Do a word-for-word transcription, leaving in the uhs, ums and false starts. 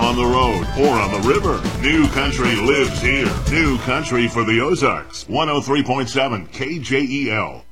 on the road, or on the river. New Country lives here. New Country for the Ozarks. one oh three point seven K J E L.